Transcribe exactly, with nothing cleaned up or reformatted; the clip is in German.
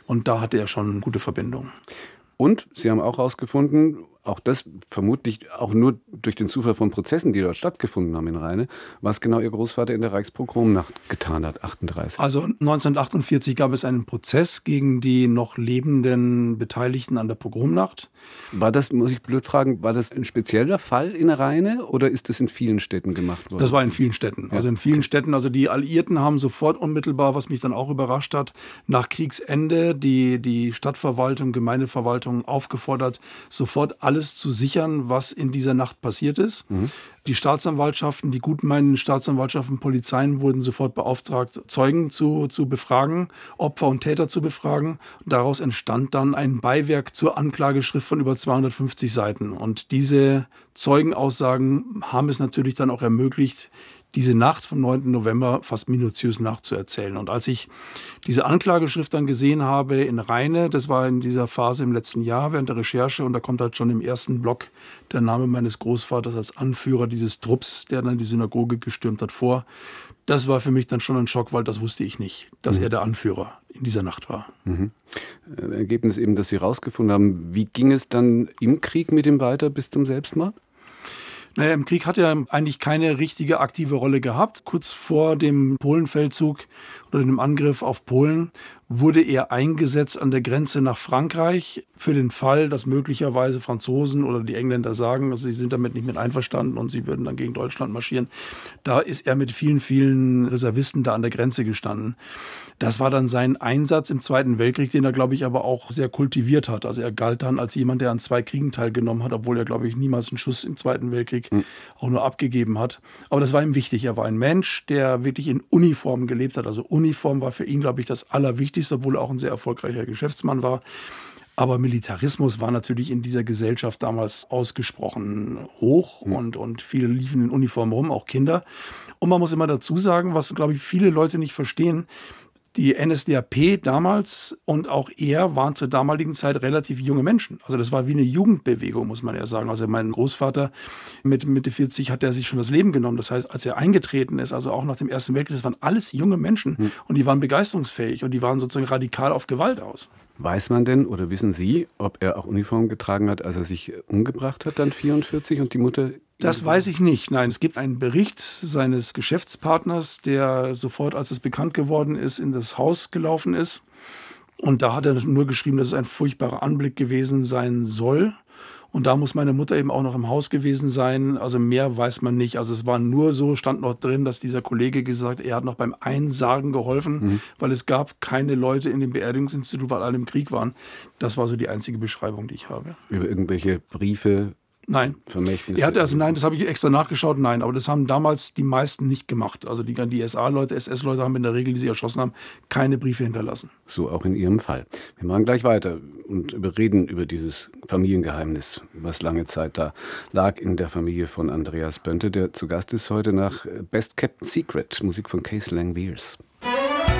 Und da hatte er schon gute Verbindungen. Und Sie haben auch herausgefunden, auch das vermutlich auch nur durch den Zufall von Prozessen, die dort stattgefunden haben in Rheine, was genau Ihr Großvater in der Reichspogromnacht getan hat, achtunddreißig. Also neunzehnhundertachtundvierzig gab es einen Prozess gegen die noch lebenden Beteiligten an der Pogromnacht. War das, muss ich blöd fragen, war das ein spezieller Fall in Rheine oder ist das in vielen Städten gemacht worden? Das war in vielen Städten. Also in vielen Städten, also die Alliierten haben sofort unmittelbar, was mich dann auch überrascht hat, nach Kriegsende die, die Stadtverwaltung, Gemeindeverwaltung aufgefordert, sofort alles zu sichern, was in dieser Nacht passiert ist. Mhm. Die Staatsanwaltschaften, die gutmeinenden Staatsanwaltschaften, Polizeien wurden sofort beauftragt, Zeugen zu, zu befragen, Opfer und Täter zu befragen. Und daraus entstand dann ein Beiwerk zur Anklageschrift von über zweihundertfünfzig Seiten. Und diese Zeugenaussagen haben es natürlich dann auch ermöglicht, diese Nacht vom neunten November fast minutiös nachzuerzählen. Und als ich diese Anklageschrift dann gesehen habe in Rheine, das war in dieser Phase im letzten Jahr während der Recherche, und da kommt halt schon im ersten Block der Name meines Großvaters als Anführer dieses Trupps, der dann die Synagoge gestürmt hat, vor. Das war für mich dann schon ein Schock, weil das wusste ich nicht, dass mhm. er der Anführer in dieser Nacht war. Mhm. Ergebnis eben, dass Sie rausgefunden haben. Wie ging es dann im Krieg mit ihm weiter bis zum Selbstmord? Naja, im Krieg hat er eigentlich keine richtige aktive Rolle gehabt. Kurz vor dem Polenfeldzug oder dem Angriff auf Polen wurde er eingesetzt an der Grenze nach Frankreich für den Fall, dass möglicherweise Franzosen oder die Engländer sagen, also sie sind damit nicht mit einverstanden und sie würden dann gegen Deutschland marschieren. Da ist er mit vielen, vielen Reservisten da an der Grenze gestanden. Das war dann sein Einsatz im Zweiten Weltkrieg, den er, glaube ich, aber auch sehr kultiviert hat. Also er galt dann als jemand, der an zwei Kriegen teilgenommen hat, obwohl er, glaube ich, niemals einen Schuss im Zweiten Weltkrieg mhm. auch nur abgegeben hat. Aber das war ihm wichtig. Er war ein Mensch, der wirklich in Uniform gelebt hat. Also Uniform war für ihn, glaube ich, das Allerwichtigste, obwohl er auch ein sehr erfolgreicher Geschäftsmann war. Aber Militarismus war natürlich in dieser Gesellschaft damals ausgesprochen hoch mhm. und, und viele liefen in Uniform rum, auch Kinder. Und man muss immer dazu sagen, was, glaube ich, viele Leute nicht verstehen, die N S D A P damals und auch er waren zur damaligen Zeit relativ junge Menschen. Also das war wie eine Jugendbewegung, muss man ja sagen. Also mein Großvater mit Mitte vierzig hat er sich schon das Leben genommen. Das heißt, als er eingetreten ist, also auch nach dem Ersten Weltkrieg, das waren alles junge Menschen hm. und die waren begeisterungsfähig und die waren sozusagen radikal auf Gewalt aus. Weiß man denn oder wissen Sie, ob er auch Uniform getragen hat, als er sich umgebracht hat, dann vierundvierzig und die Mutter? Das weiß ich nicht. Nein, es gibt einen Bericht seines Geschäftspartners, der sofort, als es bekannt geworden ist, in das Haus gelaufen ist. Und da hat er nur geschrieben, dass es ein furchtbarer Anblick gewesen sein soll. Und da muss meine Mutter eben auch noch im Haus gewesen sein. Also mehr weiß man nicht. Also es war nur so, stand noch drin, dass dieser Kollege gesagt hat, er hat noch beim Einsargen geholfen, mhm. weil es gab keine Leute in dem Beerdigungsinstitut, weil alle im Krieg waren. Das war so die einzige Beschreibung, die ich habe. Über irgendwelche Briefe? Nein. Vermächtnisse? Er hat also, nein, das habe ich extra nachgeschaut, nein. Aber das haben damals die meisten nicht gemacht. Also die, die S A-Leute, S S-Leute haben in der Regel, die sie erschossen haben, keine Briefe hinterlassen. So auch in Ihrem Fall. Wir machen gleich weiter und reden über dieses Familiengeheimnis, was lange Zeit da lag in der Familie von Andreas Bönte, der zu Gast ist heute nach Best Kept Secret, Musik von Case Lang Beers.